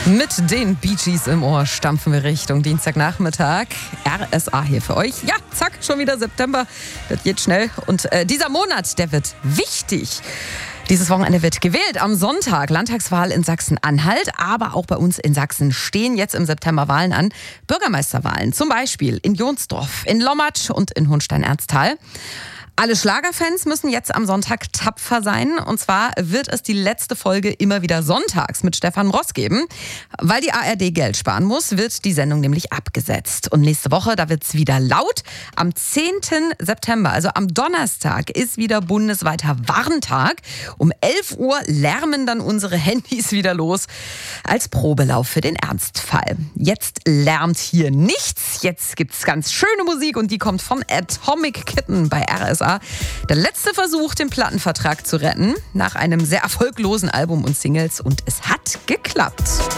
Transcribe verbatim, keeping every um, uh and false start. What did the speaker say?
Mit den Bee Gees im Ohr stampfen wir Richtung Dienstagnachmittag. R S A hier für euch. Ja, zack, schon wieder September. Das geht schnell. Und äh, dieser Monat, der wird wichtig. Dieses Wochenende wird gewählt am Sonntag. Landtagswahl in Sachsen-Anhalt, aber auch bei uns in Sachsen stehen jetzt im September Wahlen an. Bürgermeisterwahlen, zum Beispiel in Jonsdorf, in Lommatsch und in Hohenstein-Ernsthal. Alle Schlagerfans müssen jetzt am Sonntag tapfer sein. Und zwar wird es die letzte Folge immer wieder sonntags mit Stefan Ross geben. Weil die A R D Geld sparen muss, wird die Sendung nämlich abgesetzt. Und nächste Woche, da wird es wieder laut. Am zehnten September, also am Donnerstag, ist wieder bundesweiter Warntag. Um elf Uhr lärmen dann unsere Handys wieder los als Probelauf für den Ernstfall. Jetzt lärmt hier nichts. Jetzt gibt's ganz schöne Musik und die kommt von Atomic Kitten bei R S A. Der letzte Versuch, den Plattenvertrag zu retten, nach einem sehr erfolglosen Album und Singles. Und es hat geklappt.